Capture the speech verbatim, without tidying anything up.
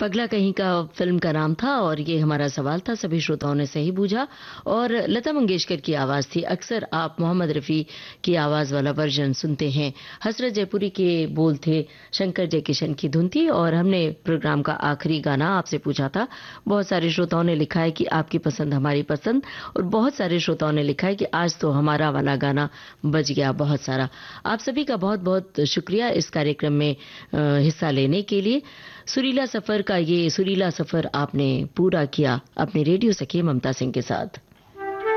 पगला कहीं का फिल्म का नाम था और ये हमारा सवाल था, सभी श्रोताओं ने सही बूझा और लता मंगेशकर की आवाज थी। अक्सर आप मोहम्मद रफी की आवाज वाला वर्जन सुनते हैं। हसरत जयपुरी के बोल थे, शंकर जयकिशन की धुन थी और हमने प्रोग्राम का आखिरी गाना आपसे पूछा था। बहुत सारे श्रोताओं ने लिखा है कि आपकी पसंद हमारी पसंद, और बहुत सारे श्रोताओं ने लिखा है कि आज तो हमारा वाला गाना बज गया बहुत सारा। आप सभी का बहुत बहुत शुक्रिया इस कार्यक्रम में हिस्सा लेने के लिए। सुरीला सफर का ये सुरीला सफर आपने पूरा किया अपने रेडियो सखी ममता सिंह के साथ।